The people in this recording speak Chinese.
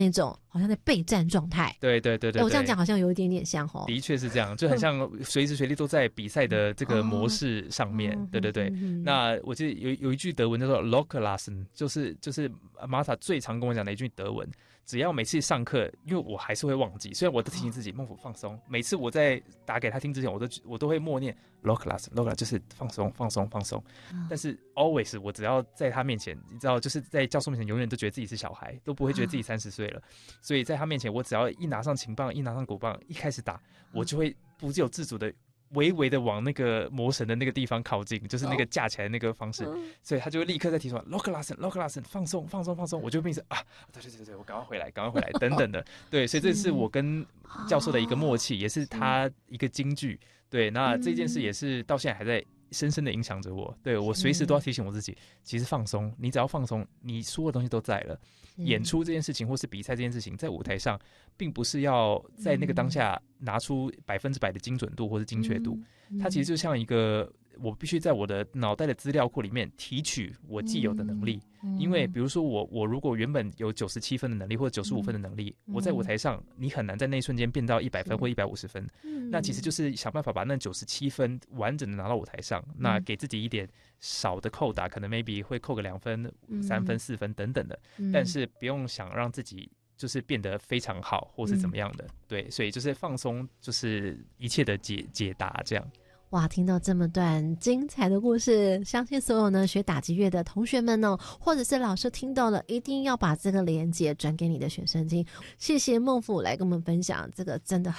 那种好像在备战状态。 对对对对， 我这样讲好像有一点点像哦。 的确是这样，就很像随时随地都在比赛的这个模式上面。对对对，那我记得有一句德文叫做 Loklassen， 就是Martha 最常跟我讲的一句德文。只要每次上课，因为我还是会忘记，虽然我都提醒自己孟甫放松，每次我在打给他听之前，我都会默念 Loklassen， 就是放松放松放松。但是 always 我只要在他面前，你知道，就是在教授面前，永远都觉得自己是小孩，都不会觉得自己30岁了。所以在他面前，我只要一拿上琴棒，一拿上鼓棒，一开始打，我就会不由自主的微微的往那个魔神的那个地方靠近，就是那个架起来的那个方式，所以他就会立刻在提出 Loklassen 放松放松放松，我就变成对，我赶快回来等等的。对，所以这是我跟教授的一个默契，也是他一个金句。对，那这件事也是到现在还在深深的影响着我。对，我随时都要提醒我自己，其实放松，你只要放松，你所有东西都在了。演出这件事情或是比赛这件事情，在舞台上并不是要在那个当下拿出100%的精准度或是精确度，它其实就像一个我必须在我的脑袋的资料库里面提取我既有的能力。因为比如说我如果原本有97分的能力或者95分的能力，我在舞台上你很难在那一瞬间变到100分或150分。那其实就是想办法把那97分完整的拿到舞台上，那给自己一点少的扣打，可能 maybe 会扣个2分、3分、4分等等的，但是不用想让自己就是变得非常好或是怎么样的。对，所以就是放松，就是一切的解答这样。 哇，听到这么段精彩的故事，相信所有呢学打击乐的同学们呢，或者是老师听到了，一定要把这个连结转给你的学生听。谢谢孟甫来跟我们分享这个真的